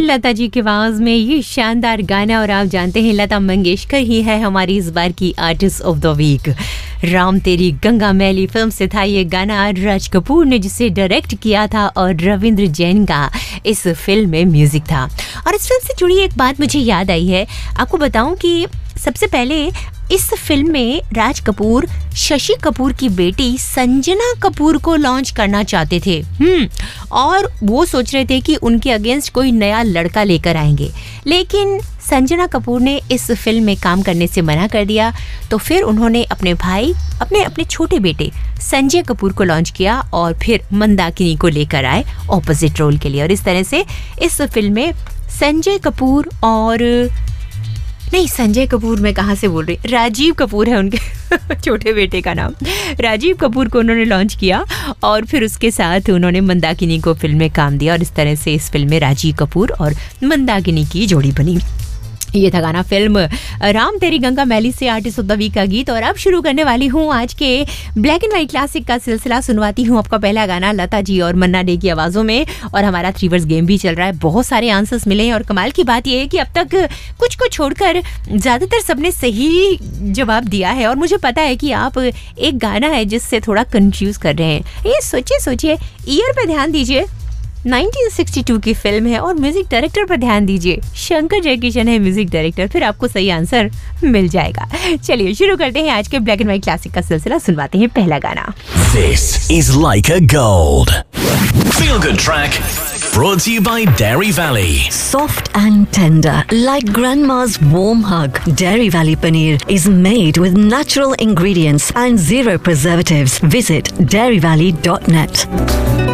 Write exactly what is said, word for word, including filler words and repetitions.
लता जी की आवाज में ये शानदार गाना। और आप जानते हैं लता मंगेशकर ही है हमारी इस बार की artist of the week. Ram तेरी गंगा मैली फिल्म से था ये गाना, राज कपूर ने जिसे डायरेक्ट किया था और रविंद्र जैन का इस फिल्म में म्यूजिक था। और इस फिल्म से जुड़ी एक बात मुझे याद आई है, आपको बताऊं कि सबसे पहले इस फिल्म में राज कपूर शशि कपूर की बेटी संजना कपूर को लॉन्च करना चाहते थे। हम्म और वो सोच रहे थे कि उनके अगेंस्ट कोई नया लड़का लेकर आएंगे, लेकिन संजना कपूर ने इस फिल्म में काम करने से मना कर दिया। तो फिर उन्होंने अपने भाई अपने अपने छोटे बेटे संजय कपूर को लॉन्च किया और फिर मंदाकिनी को लेकर आए ऑपोजिट रोल के लिए। और इस तरह से इस फिल्म में संजय कपूर और नहीं संजय कपूर मैं कहाँ से बोल रही, राजीव कपूर है उनके छोटे बेटे का नाम। राजीव कपूर को उन्होंने लॉन्च किया और फिर उसके साथ उन्होंने मंदाकिनी को फिल्म में काम दिया। और इस तरह से इस फिल्म में राजीव कपूर और मंदाकिनी की जोड़ी बनी। ये था गाना फिल्म राम तेरी गंगा मैली से आर्टिस्ट ऑफ द वीक का गीत। और अब शुरू करने वाली हूँ आज के ब्लैक एंड व्हाइट क्लासिक का सिलसिला। सुनवाती हूँ आपका पहला गाना लता जी और मन्ना डे की आवाज़ों में। और हमारा थ्री वर्ड्स गेम भी चल रहा है, बहुत सारे आंसर्स मिले हैं। और कमाल की बात यह है कि अब तक कुछ को छोड़कर ज़्यादातर सबने सही जवाब दिया है। और मुझे पता है कि आप एक गाना है जिससे थोड़ा कन्फ्यूज़ कर रहे हैं। ये सोचिए सोचिए ईयर पे ध्यान दीजिए, नाइनटीन सिक्सटी टू की फिल्म है। और म्यूजिक डायरेक्टर पर ध्यान दीजिए, शंकर जयकिशन है म्यूजिक डायरेक्टर। फिर आपको सही आंसर मिल जाएगा। चलिए शुरू करते हैं आज के ब्लैक एंड व्हाइट क्लासिक का सिलसिला। सुनवाते हैं पहला गाना। This is Leica Gold. Feel good track brought to you by Dairy Valley. Soft and tender, like grandma's warm hug. Dairy Valley paneer is made with natural ingredients and zero preservatives. Visit dairy valley dot net.